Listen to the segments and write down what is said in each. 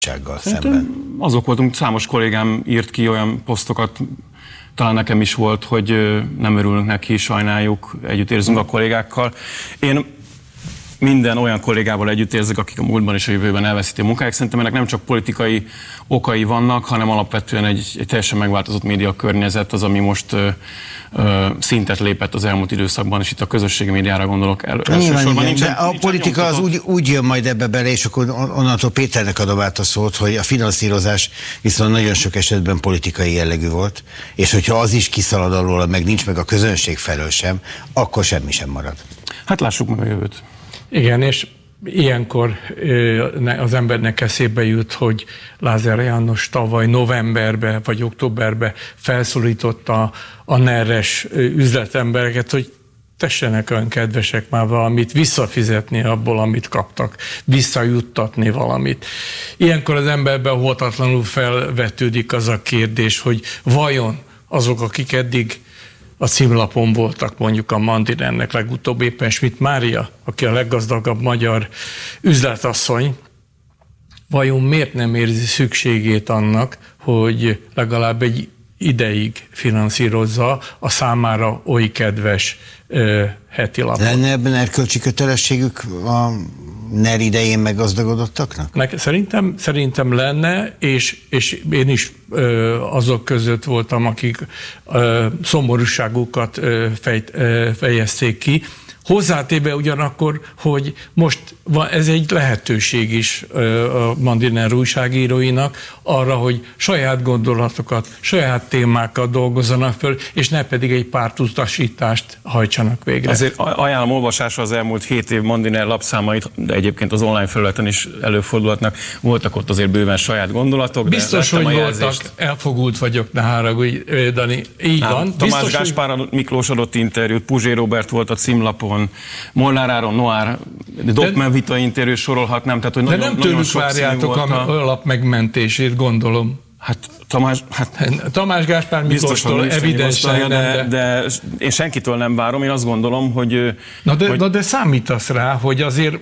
szemben. Azok voltunk, számos kollégám írt ki olyan posztokat, talán nekem is volt, hogy nem örülünk neki, sajnáljuk, együtt érzünk a kollégákkal. Én minden olyan kollégával együtt érzek, akik a múltban és a jövőben elveszíti a munkájuk. Szerintem ennek nem csak politikai okai vannak, hanem alapvetően egy teljesen megváltozott média környezet az, ami most szintet lépett az elmúlt időszakban, és itt a közösségi médiára gondolok elsősorban. De a politika az úgy jön majd ebbe bele, és akkor onnantól Péternek adom át a szót, hogy a finanszírozás viszont nagyon sok esetben politikai jellegű volt, és hogyha az is kiszalad alól, meg nincs meg a közönség felől sem, akkor semmi sem marad. Hát lássuk meg a jövőt. Igen, és ilyenkor az embernek eszébe jut, hogy Lázár János tavaly novemberben vagy októberben felszólította a NER-es üzletembereket, hogy tessenek olyan kedvesek már valamit visszafizetni abból, amit kaptak, visszajuttatni valamit. Ilyenkor az emberben óhatatlanul felvetődik az a kérdés, hogy vajon azok, akik eddig a címlapon voltak, mondjuk a Mandinernek legutóbb éppen Schmidt Mária, aki a leggazdagabb magyar üzletasszony, vajon miért nem érzi szükségét annak, hogy legalább egy ideig finanszírozza a számára oly kedves heti lapot? Lenne ebben erkölcsi kötelességük a NER idején meggazdagodottaknak? Szerintem lenne, és én is azok között voltam, akik szomorúságukat fejezték ki. Hozzátéve ugyanakkor, hogy most ez egy lehetőség is a Mandiner újságíróinak arra, hogy saját gondolatokat, saját témákat dolgozzanak föl, és ne pedig egy pártutasítást hajtsanak végre. Azért ajánlom olvasásra az elmúlt 7 év Mandiner lapszámait, de egyébként az online felületen is előfordulhatnak. Voltak ott azért bőven saját gondolatok. Biztos, hogy voltak. Elfogult vagyok, ne haragudj, Dani. Így van. Tamás Gáspár Miklós adott interjút, Puzsé Róbert volt a címlapon, Molnár Áron, Noár, Dokmen Vita interjú sorolhatnám, tehát hogy nagyon, nem tőlük várjátok a lap megmentését, gondolom. Hát Tamás Gáspár Miklóstól evidensen de én senkitől nem várom, én azt gondolom, hogy... De számítasz rá, hogy azért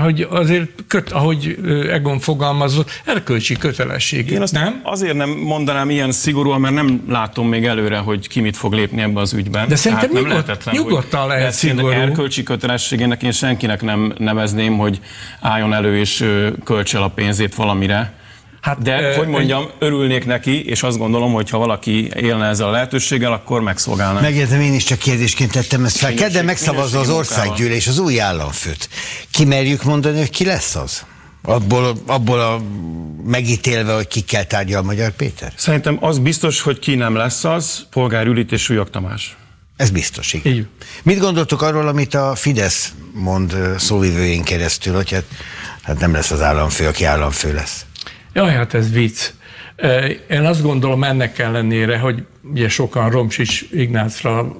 ahogy Egon fogalmazott, erkölcsi kötelesség. Én azt nem? Azért nem mondanám ilyen szigorúan, mert nem látom még előre, hogy ki mit fog lépni ebbe az ügyben. De szerintem nyugodtan lehet szigorú. Erkölcsi kötelességének én senkinek nem nevezném, hogy álljon elő és költse el a pénzét valamire. De, hogy mondjam, örülnék neki, és azt gondolom, hogy ha valaki élne ezzel a lehetőséggel, akkor megszolgálná. Megértem, én is csak kérdésként tettem ezt fel. Kedden megszavazza az országgyűlés az új államfőt. Kimerjük mondani, hogy ki lesz az? Abból a megítélve, hogy kikkel tárgyal Magyar Péter? Szerintem az biztos, hogy ki nem lesz az, Polgár Judit és Súlyog Tamás. Ez biztos, igen. Így. Mit gondoltok arról, amit a Fidesz mond szóvivőjén keresztül, hogy hát nem lesz az államfő, aki államfő lesz? Jaj, hát ez vicc. Én azt gondolom ennek ellenére, hogy ugye sokan Romsics Ignácra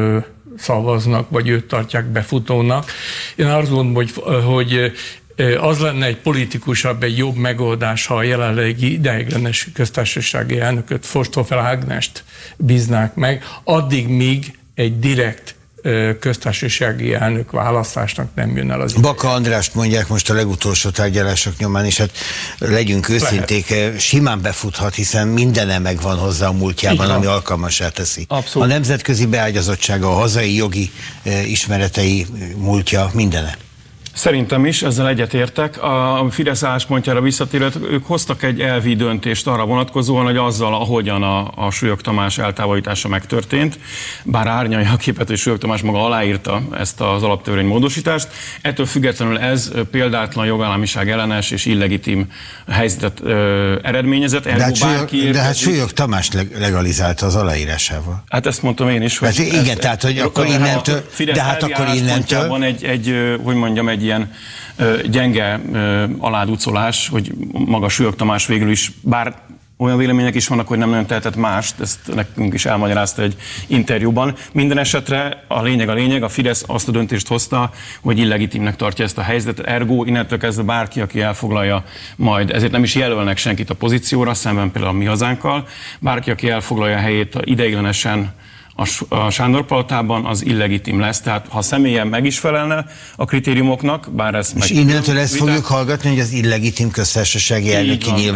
szavaznak, vagy őt tartják befutónak. Én azt gondolom, hogy az lenne egy politikusabb, egy jobb megoldás, ha a jelenlegi ideiglenes köztársasági elnököt, Forsthofer Ágnest bíznák meg, addig míg egy direkt köztársasági elnök választásnak nem jön el az ideje. Baka Andrást mondják most a legutolsó tárgyalások nyomán, és hát legyünk őszinték, simán befuthat, hiszen mindene megvan hozzá a múltjában, ami alkalmassá teszi. Abszolút. A nemzetközi beágyazottsága, a hazai jogi ismeretei, múltja, mindene. Szerintem is, ezzel egyetértek. A Fidesz álláspontjára visszatérve, ők hoztak egy elvi döntést arra vonatkozóan, hogy azzal, ahogyan a Súlyog Tamás eltávolítása megtörtént, bár árnyalja a képet, hogy Súlyog Tamás maga aláírta ezt az alaptörvény módosítást, ettől függetlenül ez példátlan jogállamiság ellenes és illegitim helyzetet eredményezett. De hát Súlyog Tamás legalizálta az aláírásával. Hát ezt mondtam én is, hogy... Hát igen, tehát, hogy akkor innentől... De hát akkor innentől... Hogy mondjam, egy ilyen gyenge aláducolás, hogy maga Súlyog Tamás végül is, bár olyan vélemények is vannak, hogy nem nagyon tehetett mást, ezt nekünk is elmagyarázta egy interjúban. Minden esetre a lényeg, a Fidesz azt a döntést hozta, hogy illegitimnek tartja ezt a helyzetet, ergo innentől kezdve bárki, aki elfoglalja majd, ezért nem is jelölnek senkit a pozícióra, szemben például a Mi Hazánkkal, bárki, aki elfoglalja a helyét ideiglenesen a Sándor-palotában, az illegitim lesz. Tehát ha személyen meg is felelne a kritériumoknak, bár ezt... És innentől ezt fogjuk hallgatni, hogy az illegitim köztársasági elnöki nyilván